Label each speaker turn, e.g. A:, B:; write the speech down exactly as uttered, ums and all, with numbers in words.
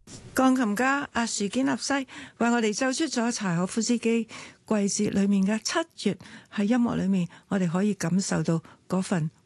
A: 鋼琴家阿樹堅納西為我哋奏出咗柴可夫斯基季節裏面嘅七月，喺音樂裏面我哋可以感受到嗰份